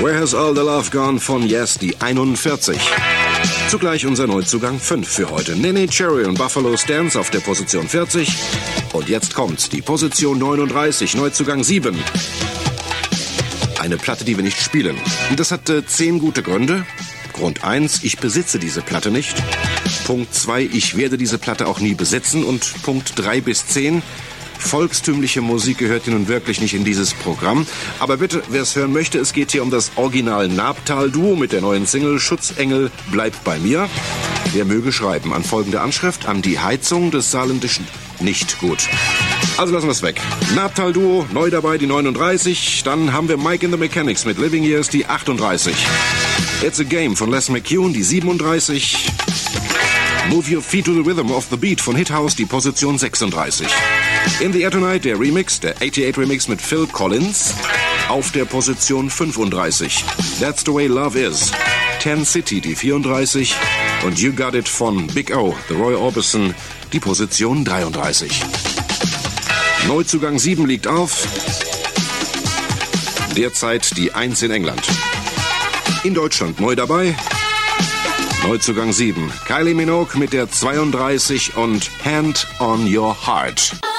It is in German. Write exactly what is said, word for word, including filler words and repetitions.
Where Has All the Love Gone von Yes, die einundvierzig. Zugleich unser Neuzugang fünf für heute. Nene Cherry und Buffalo Stance auf der Position vierzig. Und jetzt kommt die Position neununddreißig, Neuzugang sieben. Eine Platte, die wir nicht spielen. Und das hat äh, zehn gute Gründe. Grund eins, ich besitze diese Platte nicht. Punkt zwei, ich werde diese Platte auch nie besitzen. Und Punkt drei bis zehn, volkstümliche Musik gehört hier nun wirklich nicht in dieses Programm. Aber bitte, wer es hören möchte, es geht hier um das Original Nabtal-Duo mit der neuen Single Schutzengel bleibt bei mir. Wer möge schreiben an folgende Anschrift: an die Heizung des Saarländischen nicht gut. Also lassen wir es weg. Nabtal-Duo, neu dabei, die neununddreißig. Dann haben wir Mike in the Mechanics mit Living Years, die achtunddreißig. It's a Game von Les McCune, die siebenunddreißig. Move Your Feet to the Rhythm of the Beat von Hithouse, die Position sechsunddreißig. In the Air Tonight, der Remix, der achtundsechzig Remix mit Phil Collins, auf der Position fünfunddreißig. That's the Way Love Is, Ten City, die vierunddreißig. Und You Got It von Big O, The Roy Orbison, die Position dreiunddreißig. Neuzugang sieben liegt auf. Derzeit die eins in England. In Deutschland neu dabei. Neuzugang sieben. Kylie Minogue mit der zweiunddreißig und Hand on Your Heart.